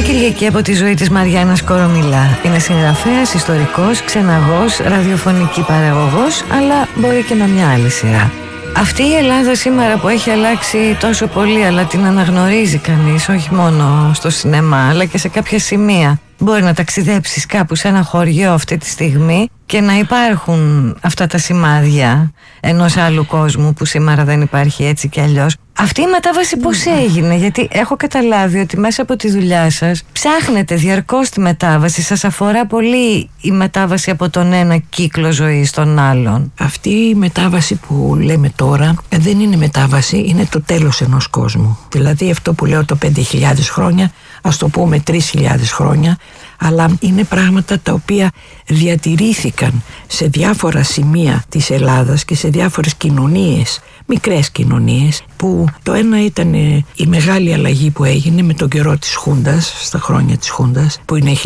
Κυριακή από τη ζωή της Μαριάννας Κορομιλά. Είναι συγγραφέας, ιστορικός, ξεναγός, ραδιοφωνική παραγωγός, αλλά μπορεί και με μια άλλη σειρά. Αυτή η Ελλάδα σήμερα που έχει αλλάξει τόσο πολύ, αλλά την αναγνωρίζει κανείς, όχι μόνο στο σινεμά, αλλά και σε κάποια σημεία. Μπορεί να ταξιδέψεις κάπου σε ένα χωριό αυτή τη στιγμή και να υπάρχουν αυτά τα σημάδια ενός άλλου κόσμου που σήμερα δεν υπάρχει έτσι κι αλλιώς. Αυτή η μετάβαση πώς έγινε? Γιατί έχω καταλάβει ότι μέσα από τη δουλειά σας ψάχνετε διαρκώς τη μετάβαση. Σας αφορά πολύ η μετάβαση από τον ένα κύκλο ζωής στον άλλον. Αυτή η μετάβαση που λέμε τώρα δεν είναι μετάβαση, είναι το τέλος ενός κόσμου. Δηλαδή αυτό που λέω το 5.000 χρόνια, ας το πούμε 3.000 χρόνια, αλλά είναι πράγματα τα οποία διατηρήθηκαν σε διάφορα σημεία της Ελλάδας και σε διάφορες κοινωνίες, μικρές κοινωνίες, που το ένα ήταν η μεγάλη αλλαγή που έγινε με τον καιρό της Χούντας, στα χρόνια της Χούντας, που είναι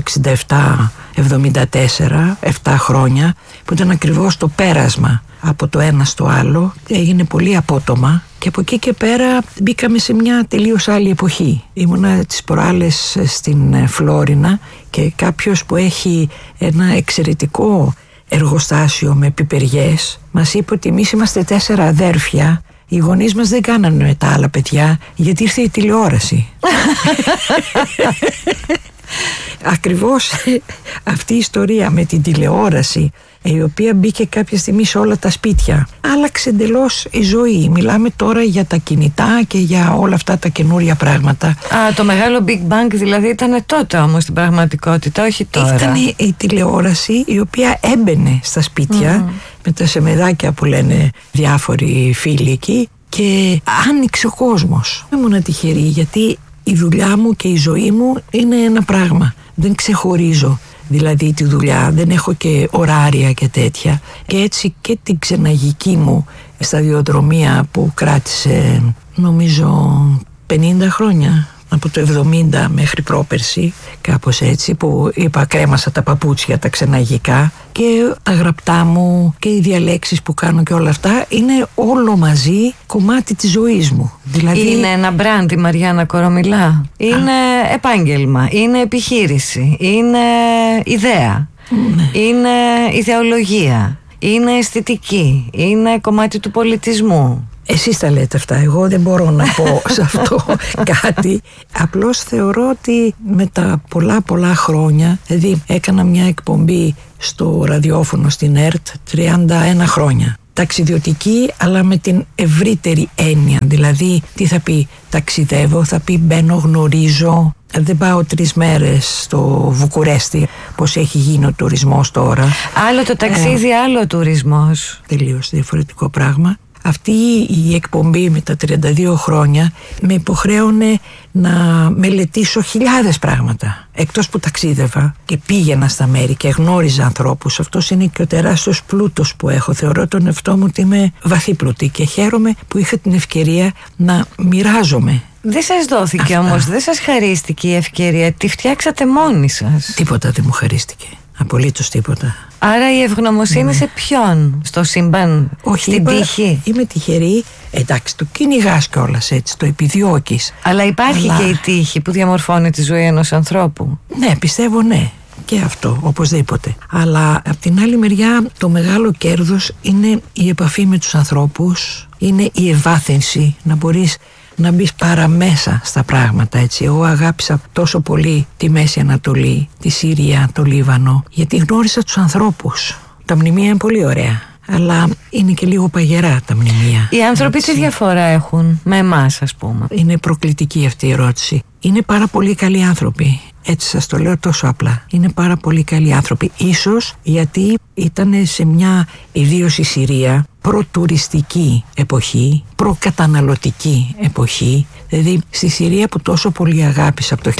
1967-74, 7 χρόνια, που ήταν ακριβώς το πέρασμα από το ένα στο άλλο, έγινε πολύ απότομα. Και από εκεί και πέρα μπήκαμε σε μια τελείως άλλη εποχή. Ήμουνα τις προάλλες στην Φλόρινα και κάποιος που έχει ένα εξαιρετικό εργοστάσιο με πιπεριές μας είπε ότι εμείς είμαστε 4 αδέρφια. Οι γονείς μας δεν κάνανε με τα άλλα παιδιά γιατί ήρθε η τηλεόραση. Ακριβώς αυτή η ιστορία με την τηλεόραση, η οποία μπήκε κάποια στιγμή σε όλα τα σπίτια, άλλαξε εντελώς η ζωή. Μιλάμε τώρα για τα κινητά και για όλα αυτά τα καινούρια πράγματα. Το μεγάλο Big Bang δηλαδή ήταν τότε όμως στην πραγματικότητα, όχι τώρα. Ήταν η τηλεόραση η οποία έμπαινε στα σπίτια με τα σεμεδάκια που λένε διάφοροι φίλοι εκεί και άνοιξε ο κόσμος. Ήμουν τυχερή γιατί η δουλειά μου και η ζωή μου είναι ένα πράγμα. Δεν ξεχωρίζω δηλαδή τη δουλειά, δεν έχω και ωράρια και τέτοια. Και έτσι και την ξεναγική μου σταδιοδρομία που κράτησε νομίζω 50 χρόνια, από το 70 μέχρι πρόπερση, κάπως έτσι, που είπα κρέμασα τα παπούτσια τα ξεναγικά, και τα γραπτά μου και οι διαλέξεις που κάνω και όλα αυτά είναι όλο μαζί κομμάτι της ζωής μου. Δηλαδή... Είναι ένα μπραντ η Μαριάννα Κορομιλά, είναι επάγγελμα, είναι επιχείρηση, είναι ιδέα, είναι ιδεολογία, είναι αισθητική, είναι κομμάτι του πολιτισμού. Εσείς τα λέτε αυτά, εγώ δεν μπορώ να πω σε αυτό κάτι. Απλώς θεωρώ ότι με τα πολλά χρόνια, δηλαδή έκανα μια εκπομπή στο ραδιόφωνο στην ΕΡΤ 31 χρόνια. Ταξιδιωτική, αλλά με την ευρύτερη έννοια. Δηλαδή, τι θα πει ταξιδεύω, θα πει μπαίνω, γνωρίζω. Δεν πάω 3 μέρες στο Βουκουρέστι, πως έχει γίνει ο τουρισμός τώρα. Άλλο το ταξίδι, άλλο ο τουρισμός. Τελείως διαφορετικό πράγμα. Αυτή η εκπομπή με τα 32 χρόνια με υποχρέωνε να μελετήσω χιλιάδες πράγματα. Εκτός που ταξίδευα και πήγαινα στα μέρη και γνώριζα ανθρώπους. Αυτός είναι και ο τεράστιος πλούτος που έχω. Θεωρώ τον εαυτό μου ότι είμαι βαθύπλουτη και χαίρομαι που είχα την ευκαιρία να μοιράζομαι. Δεν σας δόθηκε όμως, δεν σας χαρίστηκε η ευκαιρία, τη φτιάξατε μόνοι σας. Τίποτα δεν μου χαρίστηκε. Απολύτως τίποτα. Άρα η ευγνωμοσύνη σε ποιον? Στο σύμπαν? Όχι, στην τύχη? Είμαι τυχερή. Εντάξει, το κυνηγάς κιόλας έτσι, το επιδιώκεις. Αλλά υπάρχει και η τύχη που διαμορφώνει τη ζωή ενός ανθρώπου. Ναι, πιστεύω ναι. Και αυτό, οπωσδήποτε. Αλλά από την άλλη μεριά το μεγάλο κέρδος είναι η επαφή με τους ανθρώπους, είναι η ευάθυνση, να μπορείς να μπεις παραμέσα στα πράγματα, έτσι. Εγώ αγάπησα τόσο πολύ τη Μέση Ανατολή, τη Συρία, το Λίβανο, γιατί γνώρισα τους ανθρώπους. Τα μνημεία είναι πολύ ωραία, αλλά είναι και λίγο παγερά τα μνημεία. Οι άνθρωποι τι διαφορά έχουν με εμάς, ας πούμε? Είναι προκλητική αυτή η ερώτηση. Είναι πάρα πολύ καλοί άνθρωποι. Έτσι σας το λέω τόσο απλά. Είναι πάρα πολύ καλοί άνθρωποι. Ίσως γιατί ήταν σε μια, ιδίως η Συρία, προτουριστική εποχή, προκαταναλωτική εποχή. Δηλαδή στη Συρία που τόσο πολύ αγάπησα από το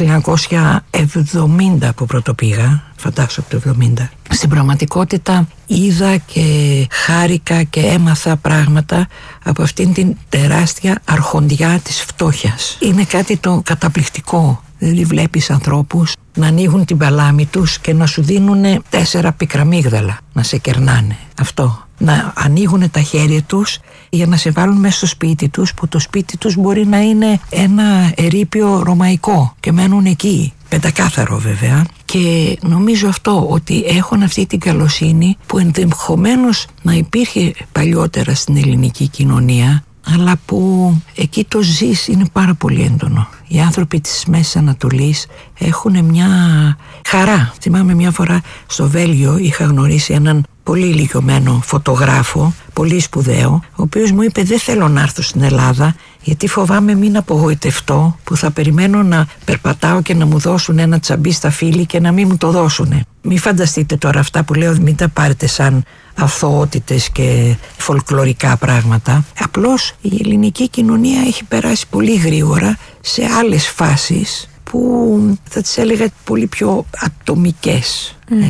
1970 που πρώτο πήγα, φαντάσου από το 70, στην πραγματικότητα είδα και χάρηκα και έμαθα πράγματα από αυτήν την τεράστια αρχοντιά της φτώχειας. Είναι κάτι το καταπληκτικό. Δηλαδή βλέπεις ανθρώπους να ανοίγουν την παλάμη τους και να σου δίνουν 4 πικραμίγδαλα να σε κερνάνε. Αυτό. να ανοίγουν τα χέρια τους για να σε βάλουν μέσα στο σπίτι τους, που το σπίτι τους μπορεί να είναι ένα ερείπιο ρωμαϊκό και μένουν εκεί, πεντακάθαρο βέβαια. Και νομίζω αυτό, ότι έχουν αυτή την καλοσύνη που ενδεχομένως να υπήρχε παλιότερα στην ελληνική κοινωνία, αλλά που εκεί το ζεις είναι πάρα πολύ έντονο. Οι άνθρωποι της Μέσης Ανατολής έχουν μια χαρά. Θυμάμαι μια φορά στο Βέλγιο είχα γνωρίσει έναν πολύ ηλικιωμένο φωτογράφο, πολύ σπουδαίο, ο οποίος μου είπε: δεν θέλω να έρθω στην Ελλάδα γιατί φοβάμαι μην απογοητευτώ, που θα περιμένω να περπατάω και να μου δώσουν ένα τσαμπί στα φύλλη και να μην μου το δώσουνε. Μην φανταστείτε τώρα αυτά που λέω, μην τα πάρετε σαν αθωότητες και φολκλωρικά πράγματα. Απλώς η ελληνική κοινωνία έχει περάσει πολύ γρήγορα σε άλλες φάσεις που θα τις έλεγα πολύ πιο ατομικές,